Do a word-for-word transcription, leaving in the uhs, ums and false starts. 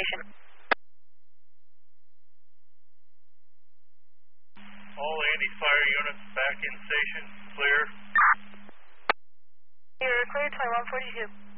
station. All anti-fire units back in station. Clear. You're clear, twenty-one forty-two.